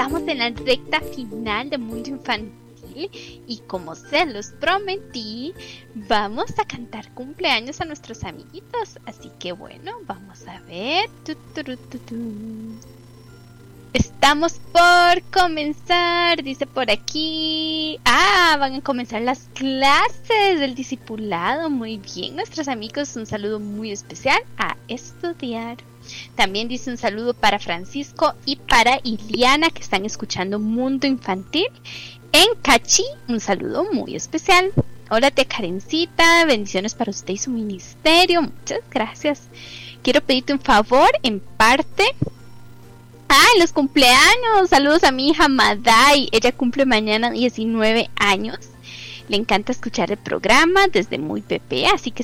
estamos en la recta final de Mundo Infantil y como se los prometí, vamos a cantar cumpleaños a nuestros amiguitos. Así que bueno, vamos a ver. Estamos por comenzar, dice por aquí. Van a comenzar las clases del discipulado. Muy bien, nuestros amigos, un saludo muy especial a estudiar. También dice un saludo para Francisco y para Iliana, que están escuchando Mundo Infantil en Cachi. Un saludo muy especial. Hola tía Karencita, bendiciones para usted y su ministerio. Muchas gracias. Quiero pedirte un favor en parte. Los cumpleaños. Saludos a mi hija Madai. Ella cumple mañana 19 años. Le encanta escuchar el programa desde muy bebé, así que